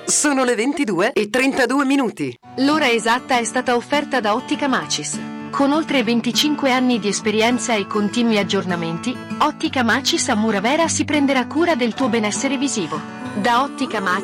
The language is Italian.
Sono le 22:32. L'ora esatta è stata offerta da Ottica Macis. Con oltre 25 anni di esperienza e continui aggiornamenti, Ottica Macis a Muravera si prenderà cura del tuo benessere visivo. Da Ottica Macis